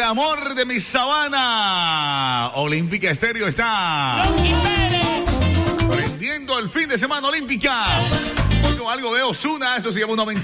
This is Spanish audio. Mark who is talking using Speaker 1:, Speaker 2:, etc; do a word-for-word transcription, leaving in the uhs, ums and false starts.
Speaker 1: amor de mi sabana. Olímpica Estéreo está prendiendo el fin de semana Olímpica. Con algo de Ozuna, esto se llama una aventura.